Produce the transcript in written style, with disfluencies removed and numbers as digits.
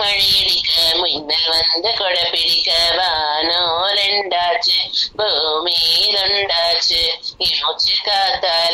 மழை அடிக்க மின்னல் வந்து கொடை பிடிக்க வானோ ரெண்டாச்சு பூமி ரெண்டாச்சு மூச்சு காத்தால